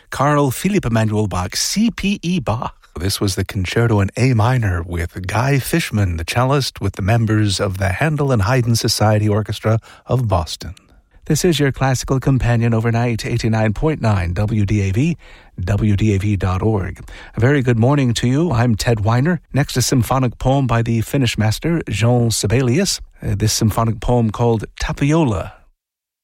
Carl Philipp Emanuel Bach, C.P.E. Bach. This was the concerto in A minor with Guy Fishman, the cellist, with the members of the Handel and Haydn Society Orchestra of Boston. This is your classical companion overnight, 89.9 WDAV, WDAV.org. A very good morning to you. I'm Ted Weiner. Next, a symphonic poem by the Finnish master, Jean Sibelius. This symphonic poem called Tapiola.